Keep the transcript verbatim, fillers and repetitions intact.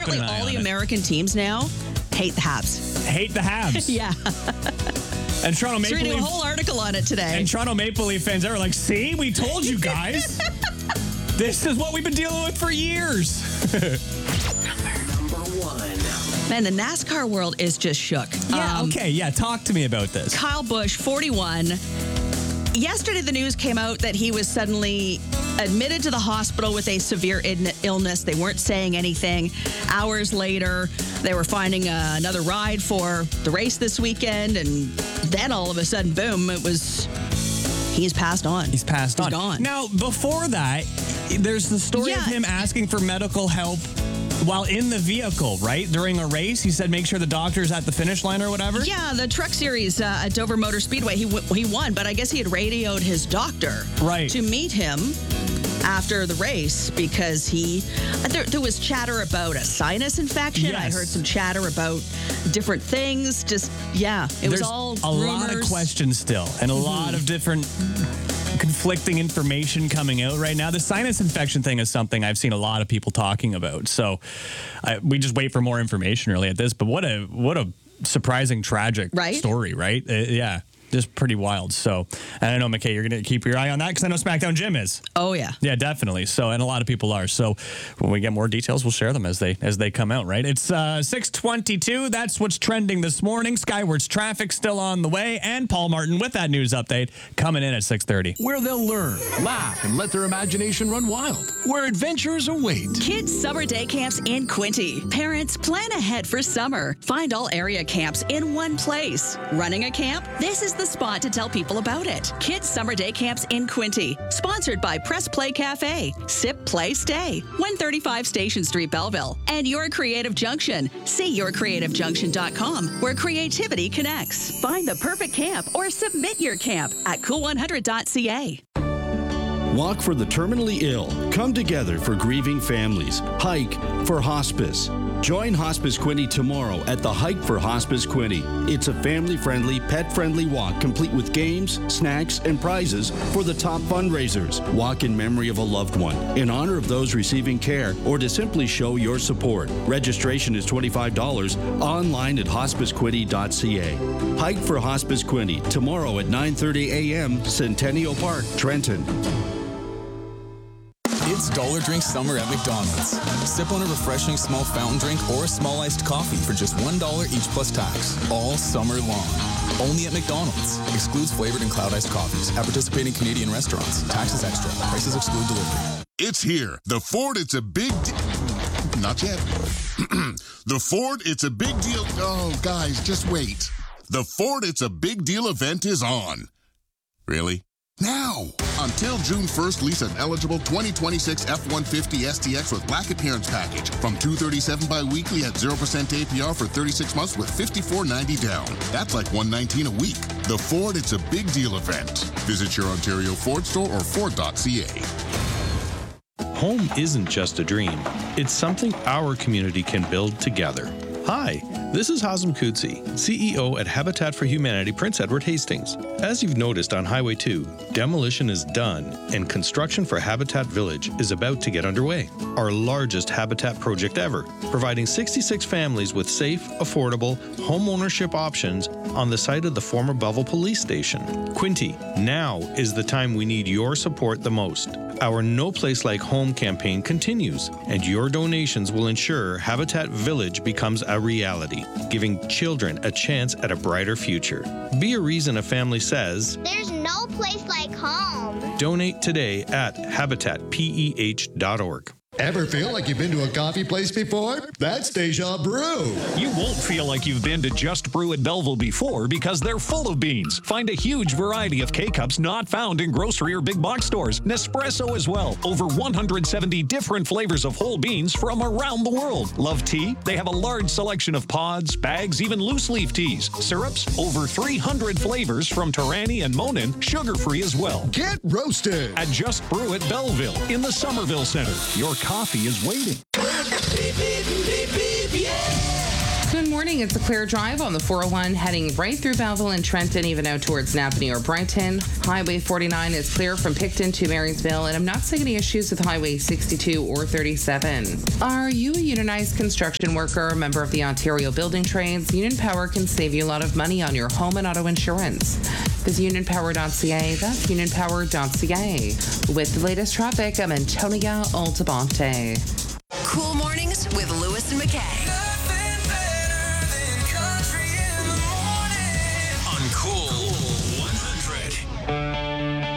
Apparently, all the American teams now hate the Habs. Hate the Habs. Yeah. And Toronto Maple reading Leaf. a whole article on it today. And Toronto Maple Leaf fans are like, see, we told you guys. This is what we've been dealing with for years. Number one. Man, the NASCAR world is just shook. Yeah, Um, okay, yeah, talk to me about this. Kyle Busch, forty-one. Yesterday, the news came out that he was suddenly admitted to the hospital with a severe in- illness. They weren't saying anything. Hours later, they were finding uh, another ride for the race this weekend. And then all of a sudden, boom, it was, he's passed on. He's passed He's on. gone. Now, before that, there's the story Yeah. of him asking for medical help while in the vehicle, right? During a race, he said, make sure the doctor's at the finish line or whatever. Yeah, the truck series uh, at Dover Motor Speedway, he w- he won, but I guess he had radioed his doctor Right. to meet him after the race because he there, there was chatter about a sinus infection. I Yes. heard some chatter about different things. Just yeah, it was There's all a lot of rumors. questions still, and a lot of different conflicting information coming out right now. The sinus infection thing is something I've seen a lot of people talking about. So I, we just wait for more information really at this. But what a what a surprising, tragic Right? story, right? Uh, yeah. Just pretty wild. So, and I know, McKay, you're going to keep your eye on that because I know SmackDown Jim is. Oh yeah. Yeah, definitely. So, and a lot of people are. So, when we get more details, we'll share them as they as they come out. Right? It's uh, six twenty-two. That's what's trending this morning. Skywards traffic still on the way, and Paul Martin with that news update coming in at six thirty. Where they'll learn, laugh, and let their imagination run wild. Where adventures await. Kids Summer Day Camps in Quinte. Parents, plan ahead for summer. Find all area camps in one place. Running a camp? This is the spot to tell people about it. Kids Summer Day Camps in Quinte. Sponsored by Press Play Cafe. Sip, Play, Stay. one thirty-five Station Street, Belleville. And Your Creative Junction. See your creative junction dot com, where creativity connects. Find the perfect camp or submit your camp at cool one hundred dot c a. Walk for the terminally ill. Come together for grieving families. Hike for hospice. Join Hospice Quinte tomorrow at the Hike for Hospice Quinte. It's a family-friendly, pet-friendly walk complete with games, snacks, and prizes for the top fundraisers. Walk in memory of a loved one, in honor of those receiving care, or to simply show your support. Registration is twenty-five dollars online at hospice quinte dot c a. Hike for Hospice Quinte tomorrow at nine thirty a.m. Centennial Park, Trenton. It's Dollar Drink Summer at McDonald's. Sip on a refreshing small fountain drink or a small iced coffee for just one dollar each plus tax, all summer long. Only at McDonald's. Excludes flavored and cloud iced coffees at participating Canadian restaurants. Taxes extra. Prices exclude delivery. It's here. The Ford, it's a big... De- Not yet. The Ford, it's a big deal... Oh, guys, just wait. The Ford, it's a big deal event is on. Really? Now! Until June first, lease an eligible twenty twenty-six F one fifty S T X with black appearance package from two hundred thirty-seven dollars bi-weekly at zero percent A P R for thirty-six months with fifty-four ninety down. That's like one hundred nineteen dollars a week. The Ford, it's a big deal event. Visit your Ontario Ford store or ford dot c a. Home isn't just a dream. It's something our community can build together. Hi, this is Hazem Kutsi, C E O at Habitat for Humanity Prince Edward Hastings. As you've noticed on Highway two, demolition is done and construction for Habitat Village is about to get underway. Our largest Habitat project ever, providing sixty-six families with safe, affordable home ownership options on the site of the former Belleville Police Station. Quinte, now is the time we need your support the most. Our No Place Like Home campaign continues, and your donations will ensure Habitat Village becomes a reality, giving children a chance at a brighter future. Be a reason a family says, "There's no place like home." Donate today at habitat peh dot org. Ever feel like you've been to a coffee place before? That's Deja Brew. You won't feel like you've been to Just Brew at Belleville before because they're full of beans. Find a huge variety of K-Cups not found in grocery or big box stores. Nespresso as well. Over one hundred seventy different flavors of whole beans from around the world. Love tea? They have a large selection of pods, bags, even loose leaf teas. Syrups? Over three hundred flavors from Tarani and Monin, sugar-free as well. Get roasted at Just Brew at Belleville in the Somerville Center. Your coffee is waiting. Good morning. morning, it's a clear drive on the four oh one heading right through Belleville and Trenton, even out towards Napanee or Brighton. Highway forty-nine is clear from Picton to Marysville, and I'm not seeing any issues with Highway sixty-two or thirty-seven. Are you a unionized construction worker, a member of the Ontario Building Trades? Union Power can save you a lot of money on your home and auto insurance. Visit union power dot c a. That's union power dot c a. With the latest traffic, I'm Antonia Altabonte. Cool